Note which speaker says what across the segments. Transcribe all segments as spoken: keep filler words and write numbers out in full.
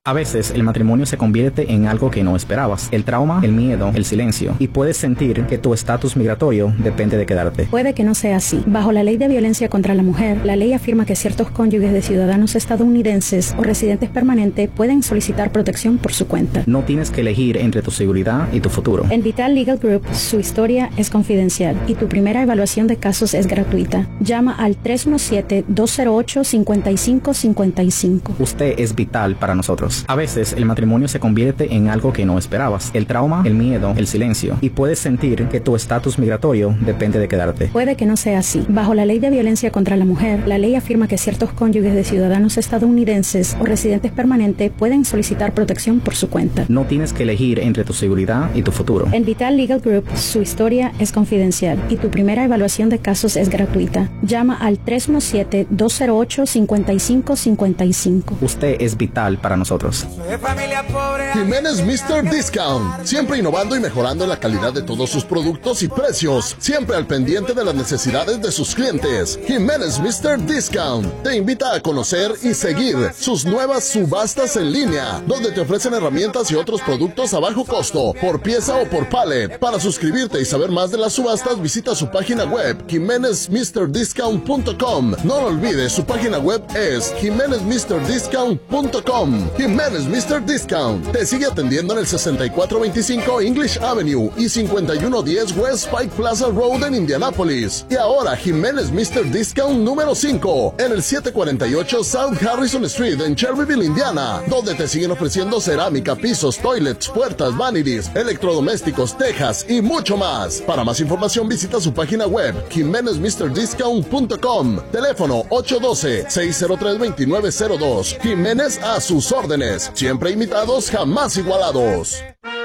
Speaker 1: A veces el matrimonio se convierte en algo que no esperabas. El trauma, el miedo, el silencio. Y puedes sentir que tu estatus migratorio depende de quedarte.
Speaker 2: Puede que no sea así. Bajo la ley de violencia contra la mujer, la ley afirma que ciertos cónyuges de ciudadanos estadounidenses o residentes permanentes pueden solicitar protección por su cuenta.
Speaker 1: No tienes que elegir entre tu seguridad y tu futuro.
Speaker 2: En Vital Legal Group, su historia es confidencial y tu primera evaluación de casos es gratuita. Llama al tres uno siete, dos cero ocho, cinco cinco cinco cinco.
Speaker 1: Usted es vital para nosotros. A veces el matrimonio se convierte en algo que no esperabas. El trauma, el miedo, el silencio. Y puedes sentir que tu estatus migratorio depende de quedarte.
Speaker 2: Puede que no sea así. Bajo la ley de violencia contra la mujer, la ley afirma que ciertos cónyuges de ciudadanos estadounidenses o residentes permanentes pueden solicitar protección por su cuenta.
Speaker 1: No tienes que elegir entre tu seguridad y tu futuro.
Speaker 2: En Vital Legal Group, su historia es confidencial y tu primera evaluación de casos es gratuita. Llama al tres uno siete, dos cero ocho, cinco cinco cinco cinco.
Speaker 1: Usted es vital para nosotros.
Speaker 3: Jiménez míster Discount, siempre innovando y mejorando la calidad de todos sus productos y precios, siempre al pendiente de las necesidades de sus clientes. Jiménez míster Discount te invita a conocer y seguir sus nuevas subastas en línea, donde te ofrecen herramientas y otros productos a bajo costo, por pieza o por pallet. Para suscribirte y saber más de las subastas, visita su página web jiménez mister discount punto com. No lo olvides, su página web es jiménez mister discount punto com. Jiménez míster Discount te sigue atendiendo en el sesenta y cuatro veinticinco English Avenue y cincuenta y uno diez West Pike Plaza Road en Indianápolis. Y ahora Jiménez míster Discount número cinco en el setecientos cuarenta y ocho South Harrison Street en Cherryville, Indiana, donde te siguen ofreciendo cerámica, pisos, toilets, puertas, vanities, electrodomésticos, tejas y mucho más. Para más información visita su página web jiménez mister discount punto com. Teléfono ocho uno dos, seis cero tres, dos nueve cero dos. Jiménez a sus órdenes, siempre imitados, jamás igualados.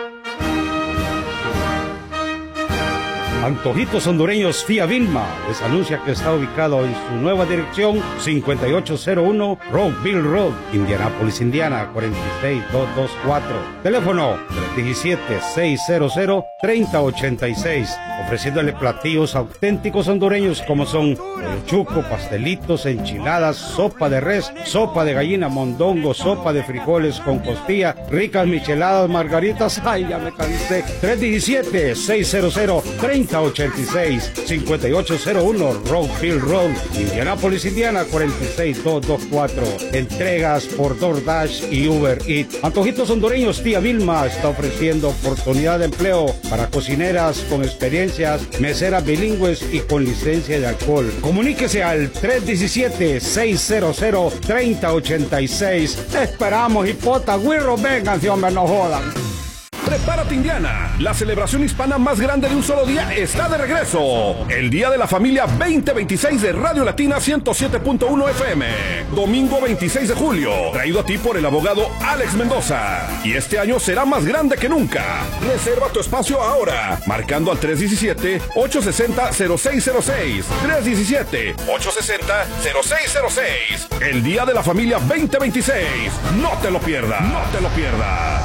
Speaker 4: Antojitos Hondureños Tía Vilma les anuncia que está ubicado en su nueva dirección cincuenta y ocho cero uno Rockville Road, Indianápolis, Indiana cuarenta y seis mil doscientos veinticuatro. Teléfono tres uno siete, seis cero cero, tres cero ocho seis. Ofreciéndole platillos auténticos hondureños como son el chuco, pastelitos, enchiladas, sopa de res, sopa de gallina, mondongo, sopa de frijoles con costilla, ricas micheladas, margaritas. Ay, ya me cansé. tres uno siete, seis cero cero, tres cero ocho seis, cincuenta y ocho cero uno Rockville Road, Indianápolis, Indiana cuarenta y seis mil doscientos veinticuatro. Entregas por DoorDash y Uber Eats. Antojitos Hondureños Tía Vilma está ofreciendo oportunidad de empleo para cocineras con experiencias, meseras bilingües y con licencia de alcohol. Comuníquese al tres uno siete, seis cero cero, tres cero ocho seis. Esperamos, hipota, güirro, vengan, si hombre, no jodan.
Speaker 5: Prepárate, Indiana. La celebración hispana más grande de un solo día está de regreso. El Día de la Familia veinte veintiséis de Radio Latina ciento siete punto uno F M. Domingo veintiséis de julio. Traído a ti por el abogado Alex Mendoza. Y este año será más grande que nunca. Reserva tu espacio ahora. Marcando al tres uno siete, ocho seis cero, cero seis cero seis. tres uno siete, ocho seis cero, cero seis cero seis. El Día de la Familia veinte veintiséis. No te lo pierdas. No te lo pierdas.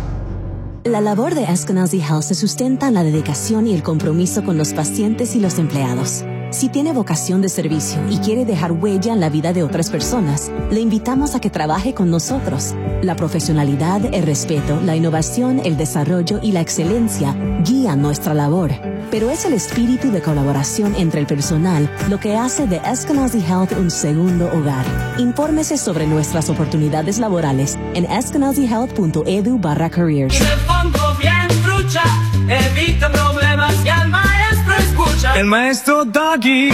Speaker 6: La labor de Eskenazi Health se sustenta en la dedicación y el compromiso con los pacientes y los empleados. Si tiene vocación de servicio y quiere dejar huella en la vida de otras personas, le invitamos a que trabaje con nosotros. La profesionalidad, el respeto, la innovación, el desarrollo y la excelencia guían nuestra labor. Pero es el espíritu de colaboración entre el personal lo que hace de Eskenazi Health un segundo hogar. Infórmese sobre nuestras oportunidades laborales en eskenazi health punto edu barra careers.
Speaker 7: Y me pongo bien trucha, evita problemas y al maestro escucha. El maestro Doggy.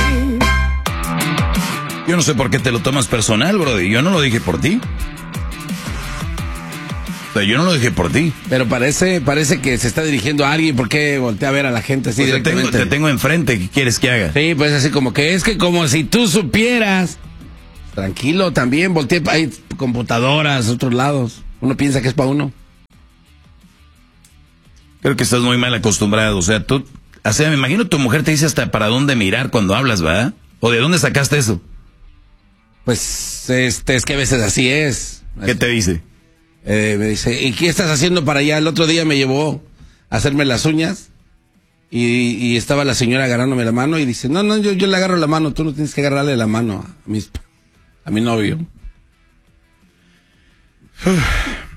Speaker 8: Yo no sé por qué te lo tomas personal, brody. Yo no lo dije por ti. O sea, yo no lo dije por ti.
Speaker 9: Pero parece parece que se está dirigiendo a alguien. ¿Por qué voltea a ver a la gente así
Speaker 8: pues
Speaker 9: directamente?
Speaker 8: Te tengo, te tengo enfrente. ¿Qué quieres que haga?
Speaker 9: Sí, pues así como que es que como si tú supieras. Tranquilo, también volteé. Hay computadoras, otros lados. Uno piensa que es para uno.
Speaker 8: Creo que estás muy mal acostumbrado. O sea, tú... O sea, me imagino tu mujer te dice hasta para dónde mirar cuando hablas, ¿verdad? ¿O de dónde sacaste eso?
Speaker 9: Pues, este, es que a veces así es.
Speaker 8: ¿Qué te dice?
Speaker 9: Eh, me dice, ¿y qué estás haciendo para allá? El otro día me llevó a hacerme las uñas y, y estaba la señora agarrándome la mano y dice, no, no, yo, yo le agarro la mano, tú no tienes que agarrarle la mano a mi, a mi novio.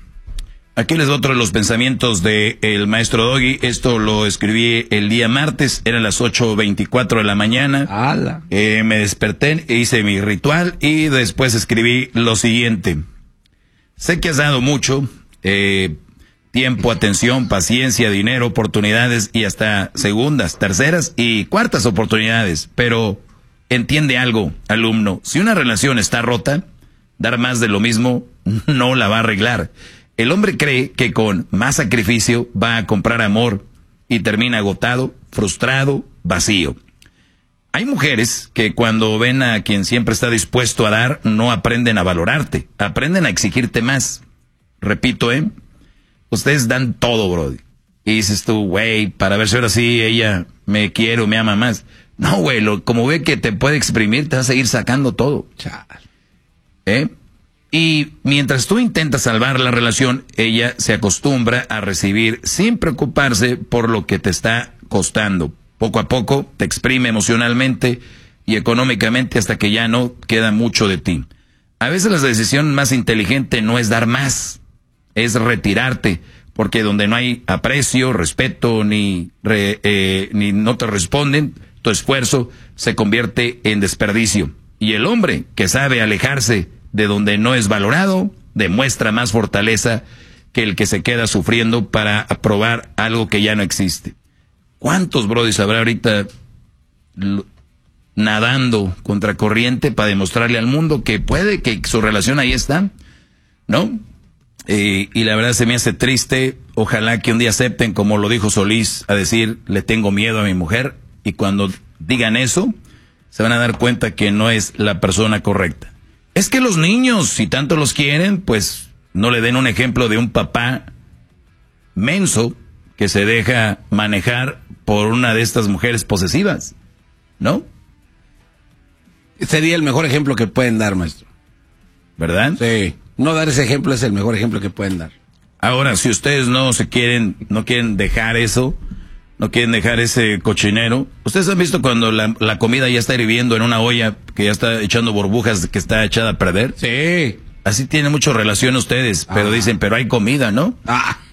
Speaker 8: Aquí les doy otro de los pensamientos del el maestro Doggy. Esto lo escribí el día martes, eran las ocho veinticuatro de la mañana.
Speaker 9: ¡Hala!
Speaker 8: Eh, me desperté, hice mi ritual y después escribí lo siguiente. Sé que has dado mucho, eh, tiempo, atención, paciencia, dinero, oportunidades y hasta segundas, terceras y cuartas oportunidades. Pero entiende algo, alumno. Si una relación está rota, dar más de lo mismo no la va a arreglar. El hombre cree que con más sacrificio va a comprar amor y termina agotado, frustrado, vacío. Hay mujeres que cuando ven a quien siempre está dispuesto a dar, no aprenden a valorarte, aprenden a exigirte más. Repito, ¿eh? Ustedes dan todo, brody. Y dices tú, güey, para ver si ahora sí ella me quiere o me ama más. No, güey, lo, como ve que te puede exprimir, te va a seguir sacando todo. ¿Eh? Y mientras tú intentas salvar la relación, ella se acostumbra a recibir sin preocuparse por lo que te está costando. Poco a poco te exprime emocionalmente y económicamente hasta que ya no queda mucho de ti. A veces la decisión más inteligente no es dar más, es retirarte, porque donde no hay aprecio, respeto, ni, re, eh, ni no te responden, tu esfuerzo se convierte en desperdicio. Y el hombre que sabe alejarse de donde no es valorado, demuestra más fortaleza que el que se queda sufriendo para probar algo que ya no existe. ¿Cuántos brodis habrá ahorita nadando contra corriente para demostrarle al mundo que puede, que su relación ahí está? ¿No? Eh, y la verdad se me hace triste. Ojalá que un día acepten, como lo dijo Solís, a decir, le tengo miedo a mi mujer, y cuando digan eso, se van a dar cuenta que no es la persona correcta. Es que los niños, si tanto los quieren, pues no le den un ejemplo de un papá menso que se deja manejar por una de estas mujeres posesivas, ¿no?
Speaker 9: Sería el mejor ejemplo que pueden dar, maestro.
Speaker 8: ¿Verdad?
Speaker 9: Sí. No dar ese ejemplo es el mejor ejemplo que pueden dar.
Speaker 8: Ahora, si ustedes no se quieren, no quieren dejar eso, no quieren dejar ese cochinero. ¿Ustedes han visto cuando la, la comida ya está hirviendo en una olla que ya está echando burbujas, que está echada a perder?
Speaker 9: Sí.
Speaker 8: Así tienen mucha relación ustedes, pero ah. dicen, pero hay comida, ¿no?
Speaker 9: Ah.